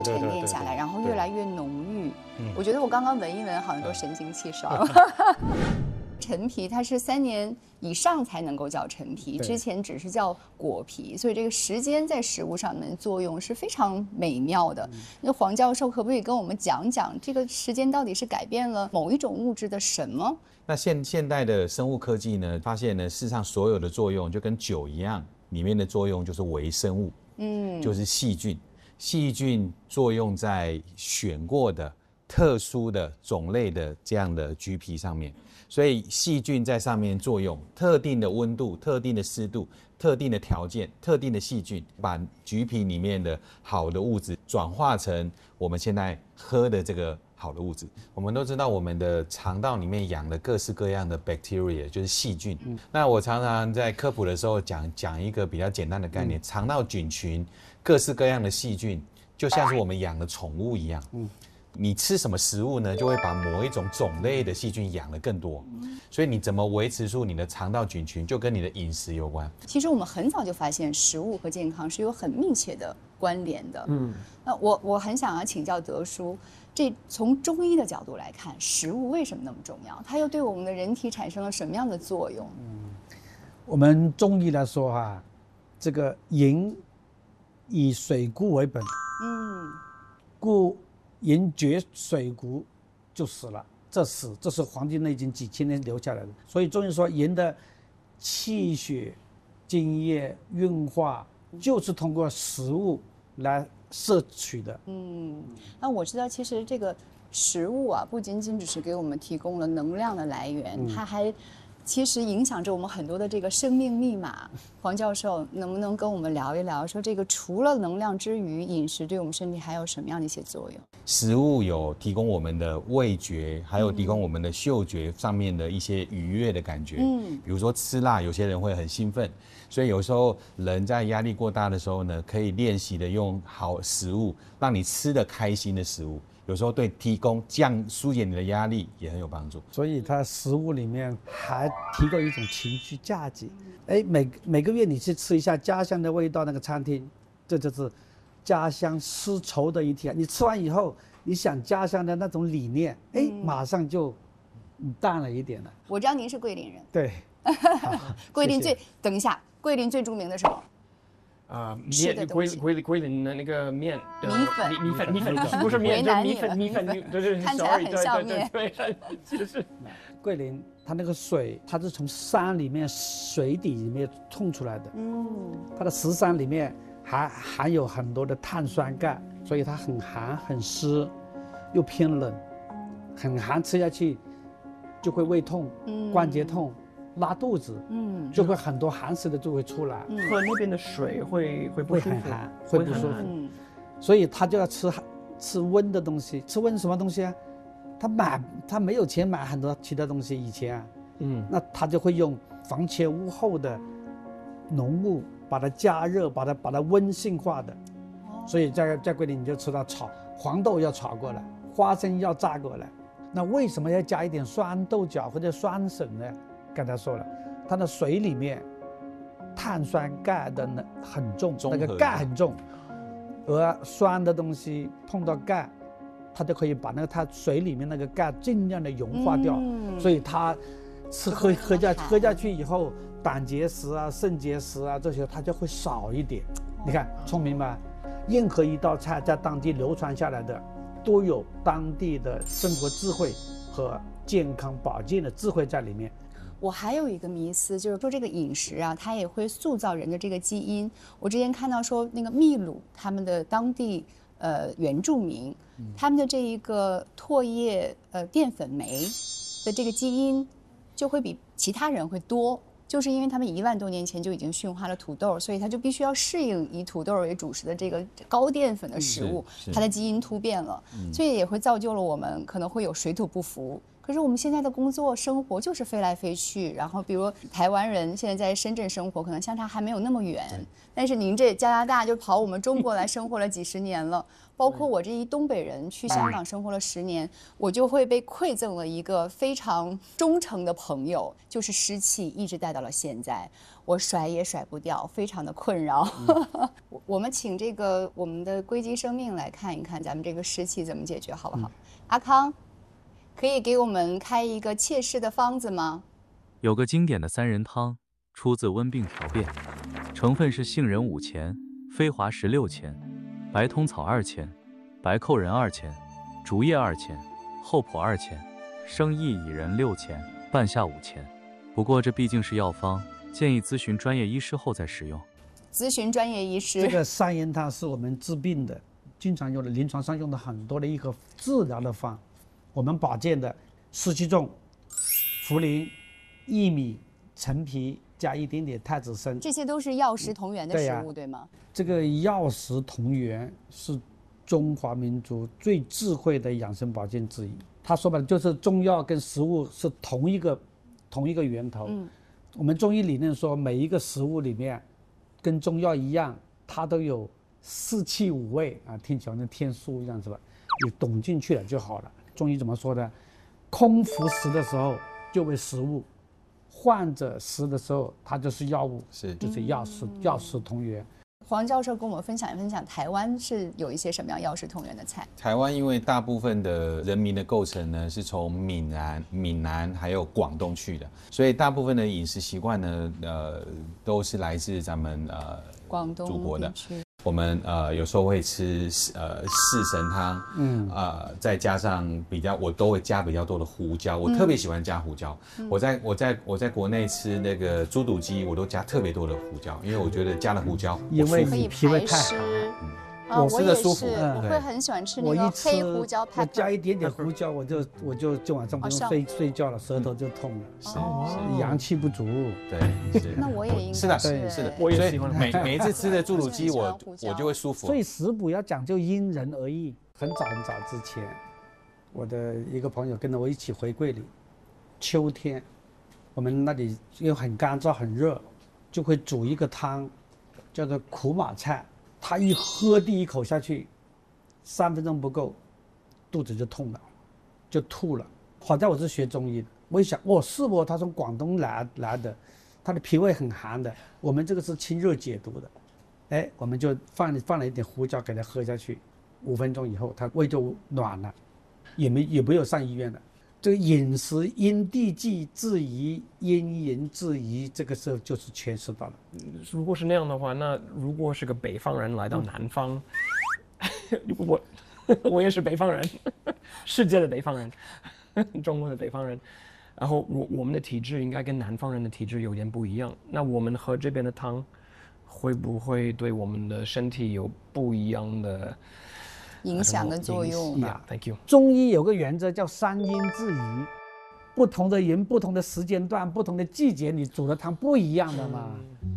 沉淀下来，然后越来越浓郁。我觉得我刚刚闻一闻，好像都神清气爽。陈皮它是3年以上才能够叫陈皮，之前只是叫果皮，所以这个时间在食物上面作用是非常美妙的。那黄教授可不可以跟我们讲讲这个时间到底是改变了某一种物质的什么？ 那现代的生物科技呢，发现呢，事实上所有的作用就跟酒一样，里面的作用就是微生物，就是细菌。细菌作用在选过的特殊的种类的这样的橘皮上面，所以细菌在上面作用，特定的温度、特定的湿度、特定的条件、特定的细菌，把橘皮里面的好的物质转化成我们现在喝的这个好的物质。我们都知道，我们的肠道里面养了各式各样的 bacteria， 就是细菌。那我常常在科普的时候讲一个比较简单的概念，肠道菌群。各式各样的细菌，就像是我们养的宠物一样。你吃什么食物呢，就会把某一种种类的细菌养得更多。所以你怎么维持住你的肠道菌群，就跟你的饮食有关。 其实我们很早就发现，食物和健康是有很密切的关联的。那我很想要请教德叔，这从中医的角度来看，食物为什么那么重要？它又对我们的人体产生了什么样的作用？ 我们中医来说哈，这个营以水谷为本，故营绝水谷就死了。这是《黄帝内经》几千年留下来的。所以中医说，人的气血、津液、运化，就是通过食物来摄取的。 那我知道，其实这个食物啊，不仅仅只是给我们提供了能量的来源，它还其实影响着我们很多的这个生命密码。黄教授能不能跟我们聊一聊，说这个除了能量之余，饮食对我们身体还有什么样的一些作用？ 食物有提供我们的味觉，还有提供我们的嗅觉上面的一些愉悦的感觉。比如说吃辣，有些人会很兴奋，所以有时候人在压力过大的时候呢，可以练习的用好食物，让你吃得开心的食物。有时候对疏解你的压力也很有帮助， 所以它食物里面还提供一种情绪价值。每个月你去吃一下家乡的味道那个餐厅，这就是家乡丝绸的一天。你吃完以后，你想家乡的那种理念，马上就淡了一点了。 我知道您是桂林人， 对， 桂林等一下，桂林最著名的是什么？ 面，桂林的那个面， 米粉不是面， 就是米粉，对， 看起来很像面。 对，就是桂林，它那个水，它是从山里面水底里面冲出来的。它的石山里面还含有很多的碳酸钙，所以它很寒、很湿，又偏冷，很寒，吃下去就会胃痛、关节痛。拉肚子，就会很多寒湿的就会出来。 喝那边的水会不舒服， 很寒，会不舒服。所以他就要吃温的东西。吃温什么东西啊？他没有钱买很多其他东西以前啊，那他就会用房前屋后的浓物把它加热，把它温性化的。所以在桂林你就吃到黄豆要炒过来，花生要炸过来。那为什么要加一点酸豆角或者酸笋呢？刚才说了，它的水里面碳酸钙的很重，那个钙很重，而酸的东西碰到钙，它就可以把它水里面那个钙尽量的融化掉。所以它喝下去以后，胆结石啊、肾结石啊这些它就会少一点。你看聪明吧？任何一道菜在当地流传下来的，都有当地的生活智慧和健康保健的智慧在里面。 我还有一个迷思，就是说这个饮食啊，它也会塑造人的这个基因。我之前看到说，那个秘鲁他们的当地原住民，他们的这一个唾液淀粉酶的这个基因就会比其他人会多，就是因为他们1万多年前就已经驯化了土豆，所以他就必须要适应以土豆为主食的这个高淀粉的食物，它的基因突变了，所以也会造就了我们可能会有水土不服。可可是我们现在的工作生活就是飞来飞去，然后比如台湾人现在在深圳生活，可能相差还没有那么远，但是您这加拿大就跑我们中国来生活了几十年了。包括我这一东北人去香港生活了10年，我就会被馈赠了一个非常忠诚的朋友，就是湿气，一直带到了现在，我甩也甩不掉，非常的困扰。我们请这个我们的硅基生命来看一看咱们这个湿气怎么解决，好不好？阿康，可以给我们开一个祛湿的方子吗？ 有个经典的3仁汤，出自《温病调变》，成分是杏仁5钱，飞华石6钱，白通草2钱，白蔻仁2钱，竹叶2钱，厚朴2钱，生薏苡仁6钱，半夏5钱。不过这毕竟是药方，建议咨询专业医师后再使用。 咨询专业医师。 这个3仁汤是我们治病的，经常用的，临床上用的很多的一个治疗的方。我们保健的湿气重，茯苓、薏米、陈皮加一点点太子参， 这些都是药食同源的食物，对吗？ 这个药食同源是中华民族最智慧的养生保健之一。他说白了就是中药跟食物是同一个源头。我们中医理论说每一个食物里面跟中药一样，它都有4气5味啊，听起来像天书一样，是吧？你懂进去了就好了。中医怎么说的？空腹食的时候就为食物，患者食的时候它就是药物，就是药食同源。 黄教授跟我们分享一分享，台湾是有一些什么样药食同源的菜？ 台湾因为大部分的人民的构成呢是从闽南还有广东去的，所以大部分的饮食习惯呢，都是来自咱们广东祖国的地区。我们有时候会吃四神汤，再加上我都会加比较多的胡椒，我特别喜欢加胡椒。我在国内吃那个猪肚鸡，我都加特别多的胡椒，因为我觉得加了胡椒， 因为可以脾胃太湿。 我吃的舒服， 我会很喜欢吃那个黑胡椒 pepper， 我加一点点胡椒，我就晚上不用睡觉了，舌头就痛了，阳气不足。 对， 那我也应该是的， 我也喜欢。 每一次吃的猪肚鸡，我就会舒服。 所以食补要讲究因人而异。很早之前，我的一个朋友跟着我一起回桂林，秋天，我们那里又很干燥很热，就会煮一个汤，叫做苦马菜。他一喝第一口下去，3分钟不够，肚子就痛了，就吐了。好在我是学中医的，我一想，是不？他从广东来的，他的脾胃很寒的，我们这个是清热解毒的，我们就放了一点胡椒给他喝下去，5分钟以后他胃就暖了，也没有上医院了。这个饮食因地制宜，因人制宜，这个时候就是诠释到了。 如果是那样的话，那如果是个北方人来到南方，我也是北方人，世界的北方人，中国的北方人，然后我们的体质应该跟南方人的体质有点不一样。那我们喝这边的汤，会不会对我们的身体有不一样的影响的作用 ？Thank you。 中医有个原则叫3因制宜，不同的人、不同的时间段、不同的季节，你煮的汤不一样的嘛。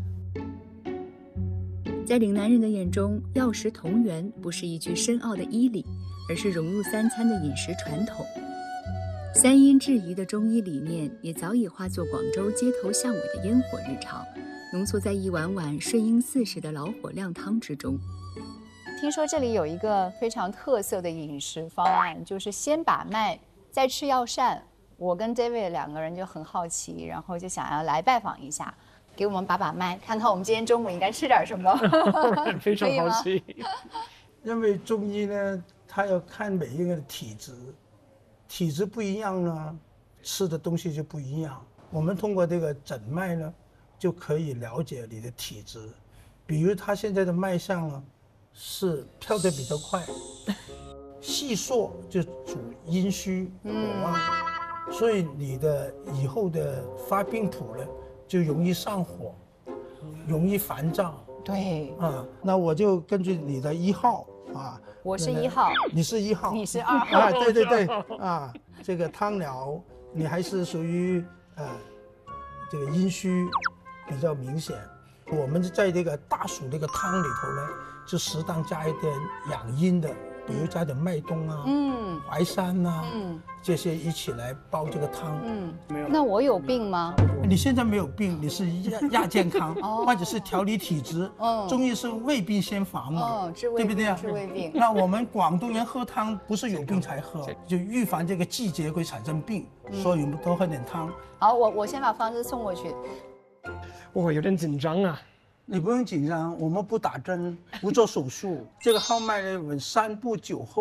在岭南人的眼中，药食同源不是一句深奥的医理，而是融入3餐的饮食传统。3因制宜的中医理念也早已化作广州街头巷尾的烟火日常，浓缩在一碗碗顺应四时的老火靓汤之中。 听说这里有一个非常特色的饮食方案，就是先把脉，再吃药膳。我跟 David 2个人就很好奇，然后就想要来拜访一下，给我们把脉，看看我们今天中午应该吃点什么。 非常好奇。 因为中医呢，它要看每一个人的体质不一样呢，吃的东西就不一样。我们通过这个诊脉呢，就可以了解你的体质。比如他现在的脉象呢，是跳得比较快，细数就主阴虚火旺，所以你的以后的发病谱呢，就容易上火，容易烦躁。 对那我就根据你的1号啊， 我是1号， 你是1号， 你是2号啊，对这个汤疗你还是属于这个阴虚比较明显。我们在这个大暑这个汤里头呢，就适当加一点养阴的比如加点麦冬啊，淮山呐，这些一起来煲这个汤。 没有。 那我有病吗？ 你现在没有病，你是亚健康，或者是调理体质。中医是未病先防嘛，对不对啊？ 治胃病。 那我们广东人喝汤不是有病才喝，就预防这个季节会产生病，所以我们多喝点汤。 好，我先把方子送过去。 我有点紧张啊。 你不用紧张，我们不打针，不做手术。这个号脉呢，我们3步9后。